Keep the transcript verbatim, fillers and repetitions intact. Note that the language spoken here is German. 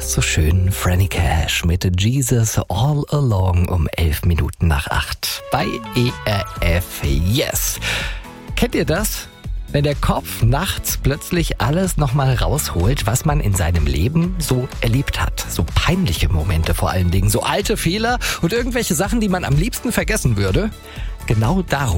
so schön. Franny Cash mit Jesus All Along um elf Minuten nach acht bei E R F Yes. Kennt ihr das? Wenn der Kopf nachts plötzlich alles nochmal rausholt, was man in seinem Leben so erlebt hat. So peinliche Momente vor allen Dingen, so alte Fehler und irgendwelche Sachen, die man am liebsten vergessen würde. Genau darum